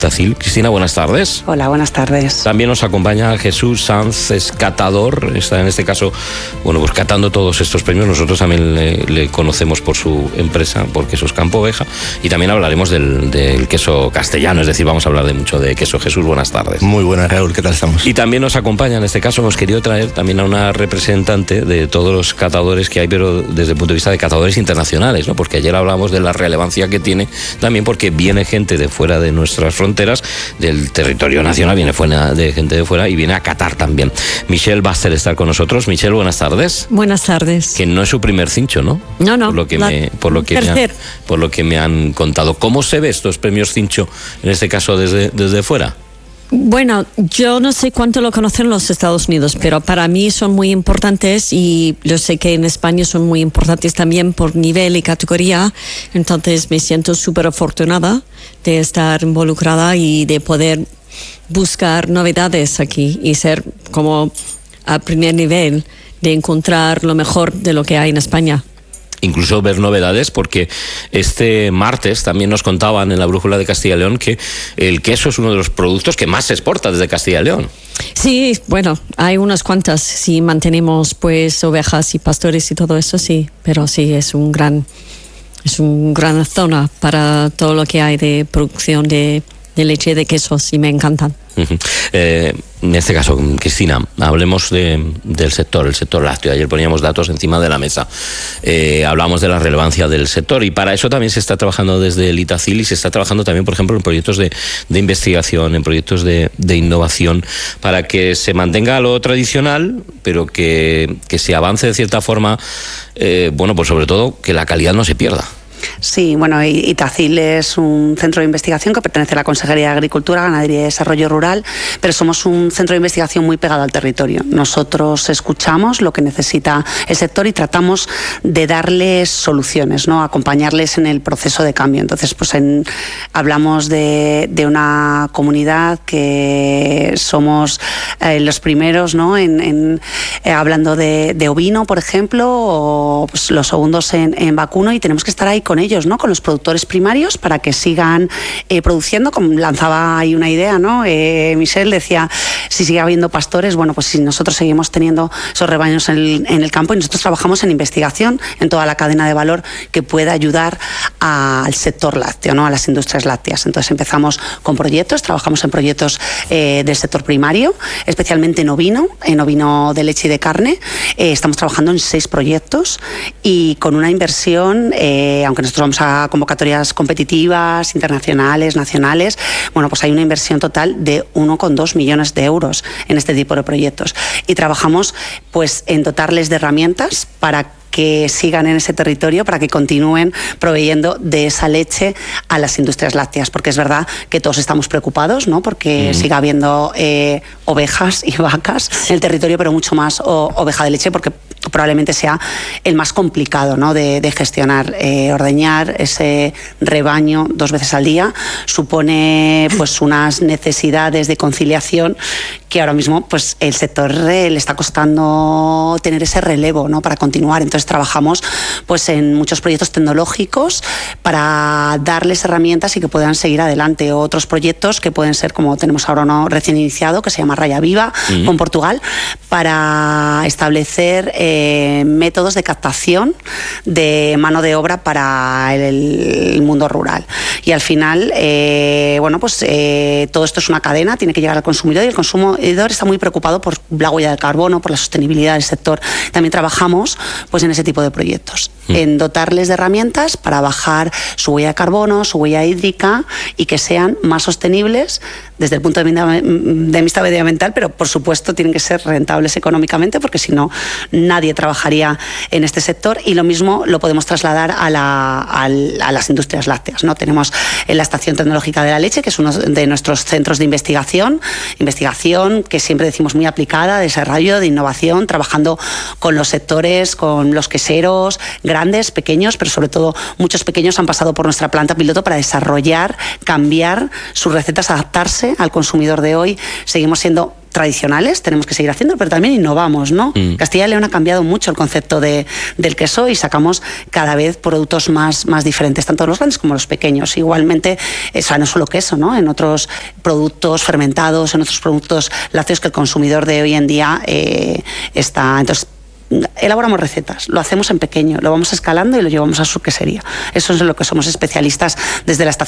Tacil. Cristina, buenas tardes. Hola, buenas tardes. También nos acompaña Jesús Sanz, es catador, está en este caso, bueno, pues catando todos estos premios. Nosotros también le conocemos por su empresa, por Quesos Campo Oveja, y también hablaremos del queso castellano, es decir, vamos a hablar de mucho de queso. Jesús, buenas tardes. Muy buenas, Raúl, ¿qué tal estamos? Y también nos acompaña, en este caso hemos querido traer también a una representante de todos los catadores que hay, pero desde el punto de vista de catadores internacionales, ¿no? Porque ayer hablamos de la relevancia que tiene, también porque viene gente de fuera de nuestras fronteras, del territorio nacional, viene de gente de fuera y viene a catar también. Michelle Baster está con nosotros. Michelle, buenas tardes. Buenas tardes. Que no es su primer cincho, ¿no? No. Por lo que me han contado. ¿Cómo se ve estos premios cincho, en este caso desde fuera? Bueno, yo no sé cuánto lo conocen los Estados Unidos, pero para mí son muy importantes y yo sé que en España son muy importantes también por nivel y categoría. Entonces me siento súper afortunada de estar involucrada y de poder buscar novedades aquí y ser como a primer nivel de encontrar lo mejor de lo que hay en España. Incluso ver novedades, porque este martes también nos contaban en la Brújula de Castilla y León que el queso es uno de los productos que más se exporta desde Castilla y León. Sí, bueno, hay unas cuantas, si mantenemos pues ovejas y pastores y todo eso, sí, pero sí, es una gran zona para todo lo que hay de producción de leche y de quesos, y me encantan. En este caso, Cristina, hablemos del sector, el sector lácteo. Ayer poníamos datos encima de la mesa. Hablamos de la relevancia del sector, y para eso también se está trabajando desde el Itacil, y se está trabajando también, por ejemplo, en proyectos de investigación, en proyectos de innovación, para que se mantenga lo tradicional, pero que se avance de cierta forma, bueno, pues sobre todo que la calidad no se pierda. Sí, bueno, Itacil es un centro de investigación que pertenece a la Consejería de Agricultura, Ganadería y Desarrollo Rural, pero somos un centro de investigación muy pegado al territorio. Nosotros escuchamos lo que necesita el sector y tratamos de darles soluciones, ¿no? Acompañarles en el proceso de cambio. Entonces, pues hablamos de una comunidad que somos los primeros, ¿no? Hablando de ovino, por ejemplo, o pues, los segundos en vacuno, y tenemos que estar ahí con ellos, ¿no? Con los productores primarios, para que sigan produciendo. Como lanzaba ahí una idea, ¿no? Michelle decía, si sigue habiendo pastores, bueno, pues si nosotros seguimos teniendo esos rebaños en el campo, y nosotros trabajamos en investigación en toda la cadena de valor que pueda ayudar al sector lácteo, ¿no? A las industrias lácteas. Entonces empezamos con proyectos, trabajamos en proyectos del sector primario, especialmente en ovino de leche y de carne. Estamos trabajando en 6 proyectos, y con una inversión, aunque nosotros vamos a convocatorias competitivas, internacionales, nacionales, bueno, pues hay una inversión total de 1,2 millones de euros en este tipo de proyectos. Y trabajamos pues en dotarles de herramientas para que sigan en ese territorio, para que continúen proveyendo de esa leche a las industrias lácteas, porque es verdad que todos estamos preocupados, ¿no? Porque siga habiendo ovejas y vacas en el territorio, pero mucho más oveja de leche, porque probablemente sea el más complicado, ¿no? de gestionar. Ordeñar ese rebaño 2 veces al día supone pues unas necesidades de conciliación que ahora mismo pues el sector le está costando tener ese relevo, ¿no? Para continuar. Entonces trabajamos pues en muchos proyectos tecnológicos para darles herramientas y que puedan seguir adelante. Otros proyectos que pueden ser, como tenemos ahora uno recién iniciado, que se llama Raya Viva, con Portugal, para establecer métodos de captación de mano de obra para el mundo rural. Y al final, bueno, pues todo esto es una cadena, tiene que llegar al consumidor, y el consumidor está muy preocupado por la huella de carbono, por la sostenibilidad del sector. También trabajamos pues en ese tipo de proyectos, en dotarles de herramientas para bajar su huella de carbono, su huella hídrica, y que sean más sostenibles desde el punto de vista medioambiental, pero por supuesto tienen que ser rentables económicamente, porque si no, nadie trabajaría en este sector. Y lo mismo lo podemos trasladar a las industrias lácteas, ¿no? Tenemos la Estación Tecnológica de la Leche, que es uno de nuestros centros de investigación que siempre decimos muy aplicada, de desarrollo, de innovación, trabajando con los sectores, con los queseros, grandes, pequeños, pero sobre todo muchos pequeños han pasado por nuestra planta piloto para desarrollar, cambiar sus recetas, adaptarse al consumidor de hoy. Seguimos siendo tradicionales, tenemos que seguir haciendo, pero también innovamos, ¿no? Castilla y León ha cambiado mucho el concepto del queso y sacamos cada vez productos más diferentes, tanto los grandes como los pequeños. Igualmente, no solo queso, ¿no? En otros productos fermentados, en otros productos lácteos que el consumidor de hoy en día está... Entonces, elaboramos recetas, lo hacemos en pequeño, lo vamos escalando y lo llevamos a su quesería. Eso es en lo que somos especialistas desde la estación